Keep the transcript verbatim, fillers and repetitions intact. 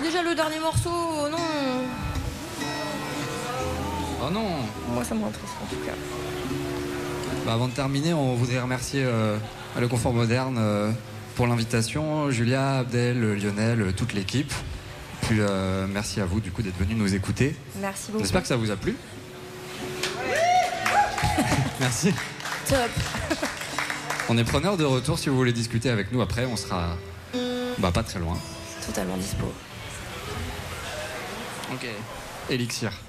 déjà le dernier morceau, oh non. Oh non. Moi, ça me rend triste en tout cas. Bah, avant de terminer, on voudrait remercier euh, le Confort Moderne euh, pour l'invitation, Julia, Abdel, Lionel, toute l'équipe. Puis euh, merci à vous du coup d'être venus nous écouter. Merci beaucoup. J'espère que ça vous a plu. Merci. Top. On est preneur de retour si vous voulez discuter avec nous après, on sera bah, pas très loin. Totalement dispo. Ok. Elixir.